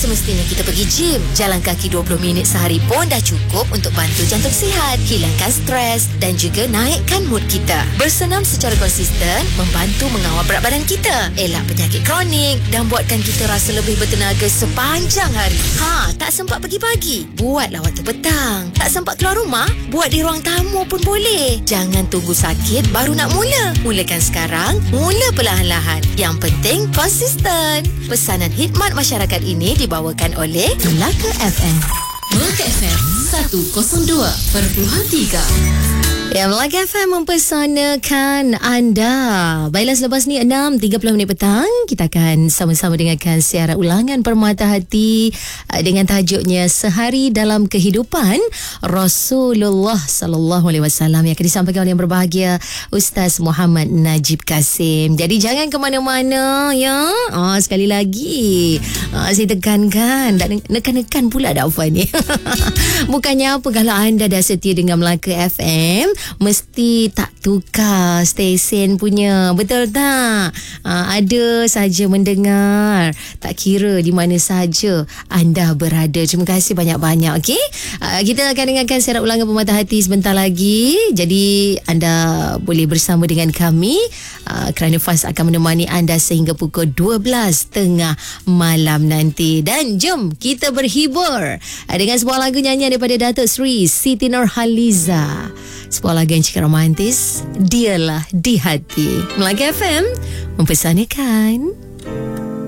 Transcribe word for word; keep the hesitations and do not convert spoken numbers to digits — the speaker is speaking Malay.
semestinya kita pergi gym. Jalan kaki dua puluh minit sehari pun dah cukup untuk bantu jantung sihat, hilangkan stres dan juga naikkan mood kita. Bersenam secara konsisten membantu mengawal berat badan kita, elak penyakit kronik dan buatkan kita rasa lebih bertenaga sepanjang hari. Ha, tak sempat pergi pagi? Buatlah waktu petang. Tak sempat keluar rumah? Buat di ruang tamu pun boleh. Jangan tunggu sakit baru nak mula. Mulakan sekarang, mula perlahan-lahan. Yang penting konsisten. Pesanan khidmat masyarakat ini dibawakan oleh Melaka F M. Melaka F M seratus dua perpuluhan tiga. Ya, Melaka F M mempersanakan anda. Baiklah, selepas ni enam tiga puluh minit petang, kita akan sama-sama dengarkan siaran ulangan Permata Hati dengan tajuknya Sehari Dalam Kehidupan Rasulullah sallallahu alaihi wasallam yang akan disampaikan oleh yang berbahagia Ustaz Muhammad Najib Kasim. Jadi jangan ke mana-mana ya. Oh, sekali lagi oh, saya tekankan, tak nekan-nekan pula dah Afwan ni. Bukannya apa, kalau anda dah setia dengan Melaka F M, mesti tak tukar stesen punya, betul tak? Uh, ada saja mendengar, tak kira di mana saja anda berada. Terima kasih banyak-banyak. Okey, uh, kita akan dengarkan siaran ulangan Permata Hati sebentar lagi. Jadi anda boleh bersama dengan kami uh, kerana Faz akan menemani anda sehingga pukul dua belas tiga puluh malam nanti. Dan jom kita berhibur uh, dengan sebuah lagu nyanyian daripada Datuk Seri Siti Nurhaliza. Sebuah lagu yang cukup romantis, Dialah di Hati. Melaka F M mempersanakan.